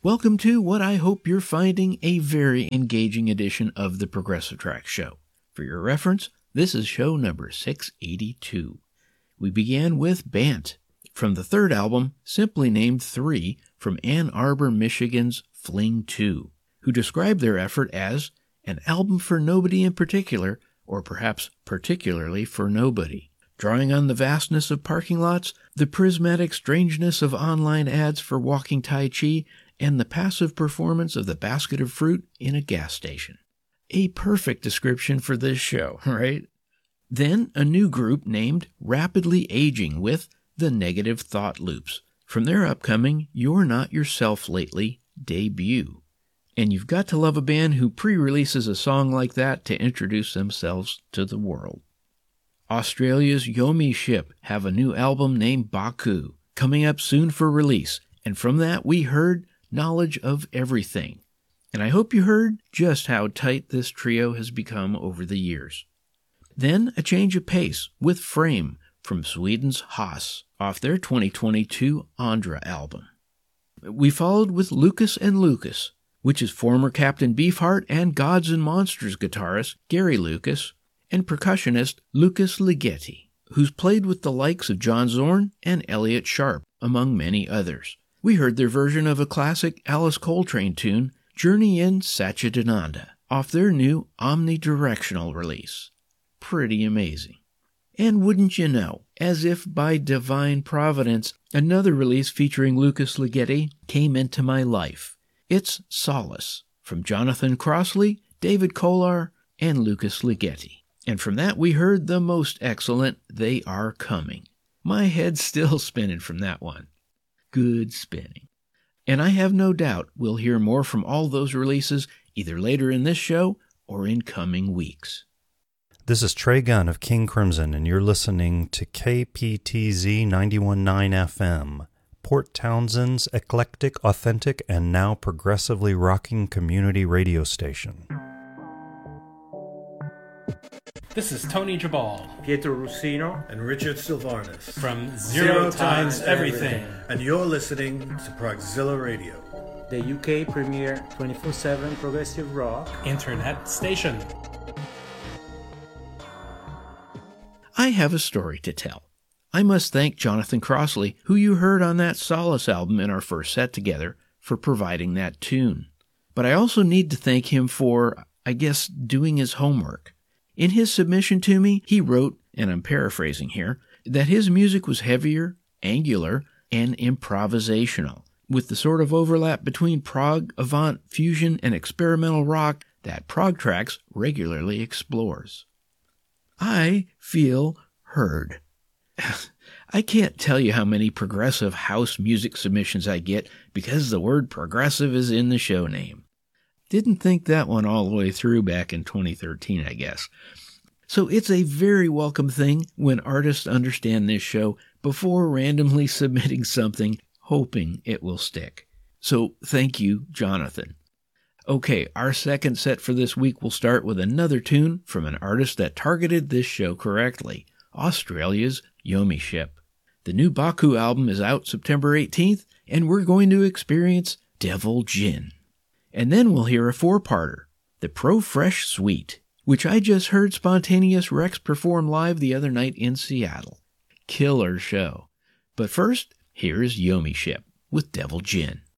Welcome to what I hope you're finding a very engaging edition of the Progressive Track Show. For your reference, this is show number 682. We began with Bant, from the third album, simply named 3, from Ann Arbor, Michigan's Fling 2, who described their effort as an album for nobody in particular, or perhaps particularly for nobody. Drawing on the vastness of parking lots, the prismatic strangeness of online ads for walking Tai Chi, and the passive performance of the basket of fruit in a gas station. A perfect description for this show, right? Then a new group named Rapidly Aging with The Negative Thought Loops, from their upcoming You're Not Yourself Lately debut. And you've got to love a band who pre-releases a song like that to introduce themselves to the world. Australia's Yomi Ship have a new album named Baku, coming up soon for release, and from that we heard Knowledge of Everything. And I hope you heard just how tight this trio has become over the years. Then a change of pace with Frame from Sweden's Haas off their 2022 Andra album. We followed with Lucas and Lucas, which is former Captain Beefheart and Gods and Monsters guitarist Gary Lucas and percussionist Lucas Ligeti, who's played with the likes of John Zorn and Elliott Sharp, among many others. We heard their version of a classic Alice Coltrane tune, Journey in Satchidananda, off their new omnidirectional release. Pretty amazing. And wouldn't you know, as if by divine providence, another release featuring Lucas Ligeti came into my life. It's Solace, from Jonathan Crossley, David Kolar, and Lucas Ligeti. And from that we heard the most excellent They Are Coming. My head's still spinning from that one. Good spinning. And I have no doubt we'll hear more from all those releases either later in this show or in coming weeks. This is Trey Gunn of King Crimson, and you're listening to KPTZ 91.9 FM, Port Townsend's eclectic, authentic, and now progressively rocking community radio station. This is Tony Jabal, Pietro Rusino, and Richard Silvarnis from Zero Times Everything. And you're listening to Progzilla Radio, the UK premier 24/7 progressive rock internet station. I have a story to tell. I must thank Jonathan Crossley, who you heard on that Solace album in our first set together, for providing that tune. But I also need to thank him for, I guess, doing his homework. In his submission to me, he wrote, and I'm paraphrasing here, that his music was heavier, angular, and improvisational, with the sort of overlap between prog, avant, fusion, and experimental rock that Prog Tracks regularly explores. I feel heard. I can't tell you how many progressive house music submissions I get because the word progressive is in the show name. Didn't think that one all the way through back in 2013, I guess. So it's a very welcome thing when artists understand this show before randomly submitting something, hoping it will stick. So thank you, Jonathan. Okay, our second set for this week will start with another tune from an artist that targeted this show correctly, Australia's Yomi Ship. The new Baku album is out September 18th, and we're going to experience Devil Gin. And then we'll hear a four-parter, the Pro Fresh Suite, which I just heard Spontaneous Rex perform live the other night in Seattle. Killer show. But first, here's Yomi Ship with Devil Gin.